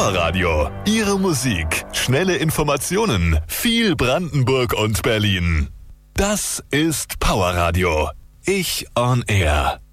Powerradio. Ihre Musik, schnelle Informationen, viel Brandenburg und Berlin. Das ist Powerradio. Ich on Air.